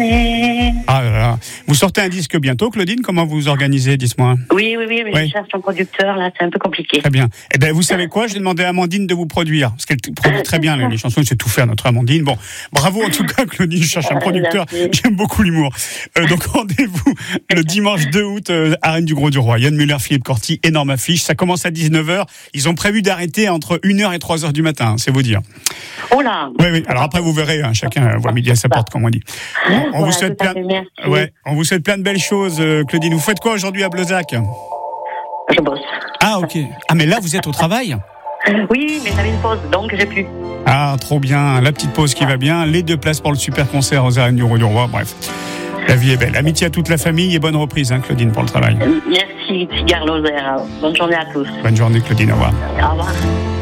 journée. Ah là là. Vous sortez un disque bientôt, Claudine? Comment vous vous organisez? Dites-moi. Oui, mais je cherche un producteur, là, c'est un peu compliqué. Très bien. Eh bien, vous savez quoi? Je vais demander à Amandine de vous produire. Parce qu'elle produit très bien les chansons. Elle sait tout faire, notre Amandine. Bon, bravo en tout cas, Claudine. Je cherche un producteur. J'aime beaucoup l'humour. Donc, rendez-vous le dimanche 2 août, Arène du Gros-du-Roi. Yann Muller, Philippe Corti, énorme affiche. Ça commence à 19h. Ils ont prévu d'arrêter entre 1h et 3h du matin, c'est vous dire. Oh là! Oui. Alors après, vous verrez, chacun voit midi à sa porte, comme on dit. On vous souhaite on vous souhaite plein de belles choses, Claudine. Vous faites quoi aujourd'hui à Bleuzac? Je bosse. Ah, ok. Ah, mais là, vous êtes au travail? Oui, mais j'avais une pause, donc j'ai pu. Ah, trop bien. La petite pause qui va bien. Les 2 places pour le super concert aux Arènes du Gros-du-Roi. Bref, la vie est belle. Amitié à toute la famille et bonne reprise, Claudine, pour le travail. Merci, Cigare Lozère. Bonne journée à tous. Bonne journée, Claudine. Au revoir. Au revoir.